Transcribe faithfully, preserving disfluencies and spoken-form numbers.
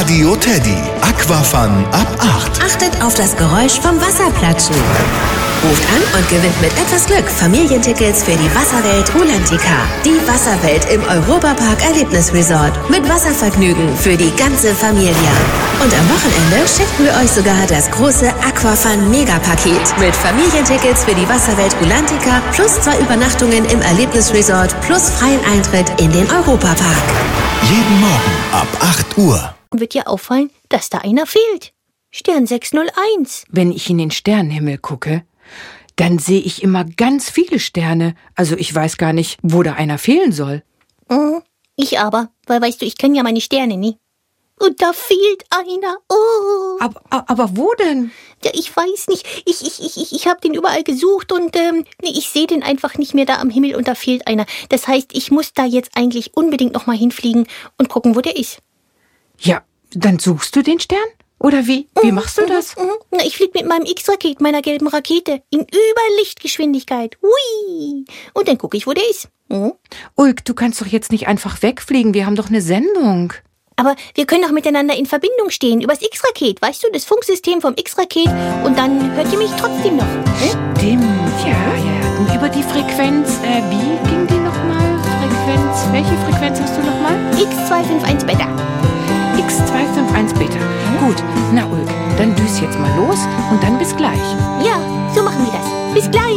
Radio Teddy. Aquafun ab acht. Achtet auf das Geräusch vom Wasserplatschen. Ruft an und gewinnt mit etwas Glück Familientickets für die Wasserwelt Rulantica. Die Wasserwelt im Europapark Erlebnisresort. Mit Wasservergnügen für die ganze Familie. Und am Wochenende schenken wir euch sogar das große Aquafun Megapaket. Mit Familientickets für die Wasserwelt Rulantica plus zwei Übernachtungen im Erlebnisresort plus freien Eintritt in den Europapark. Jeden Morgen ab acht Uhr. Wird dir auffallen, dass da einer fehlt. Stern sechs null eins. Wenn ich in den Sternenhimmel gucke, dann sehe ich immer ganz viele Sterne. Also ich weiß gar nicht, wo da einer fehlen soll. Mhm, ich aber, weil weißt du, ich kenne ja meine Sterne nie. Und da fehlt einer. Oh. Aber, aber wo denn? Ja, ich weiß nicht. Ich, ich, ich, ich, ich habe den überall gesucht und ähm, nee, ich sehe den einfach nicht mehr da am Himmel und da fehlt einer. Das heißt, ich muss da jetzt eigentlich unbedingt nochmal hinfliegen und gucken, wo der ist. Ja, dann suchst du den Stern? Oder wie? Wie machst du das? Mhm, mhm. Na, ich fliege mit meinem X-Raket, meiner gelben Rakete, in Überlichtgeschwindigkeit. Hui! Und dann gucke ich, wo der ist. Mhm. Ulk, du kannst doch jetzt nicht einfach wegfliegen. Wir haben doch eine Sendung. Aber wir können doch miteinander in Verbindung stehen, übers X-Raket, weißt du, das Funksystem vom X-Raket. Und dann hört ihr mich trotzdem noch. Hm? Stimmt, ja, ja. Und über die Frequenz, äh, wie ging die nochmal? Frequenz, welche Frequenz hast du nochmal? X zwei fünf eins